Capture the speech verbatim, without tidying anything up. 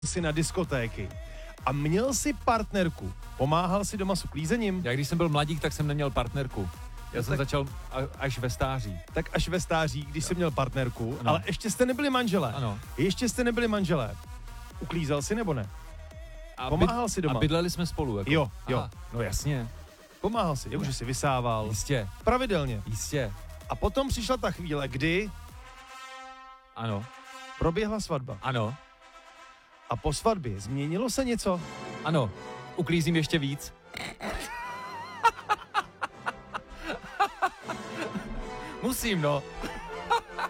si na diskotéky a měl si partnerku. Pomáhal si doma s uklízením? Já když jsem byl mladík, tak jsem neměl partnerku. Já No jsem tak- začal a, až ve stáří. Tak až ve stáří, když jsi měl partnerku, Ano. ale ještě jste nebyli manželé. Ano. Ještě jste nebyli manželé. Uklízel si nebo ne? A Pomáhal si doma? A bydleli jsme spolu. Jako. Jo, jo. Aha, no jasně, Pomáhal si, jakože si vysával. jistě, Pravidelně. jistě. A potom přišla ta chvíle, kdy Ano, proběhla svatba. ano, A po svatbě změnilo se něco? ano. Uklízím ještě víc. Musím, no.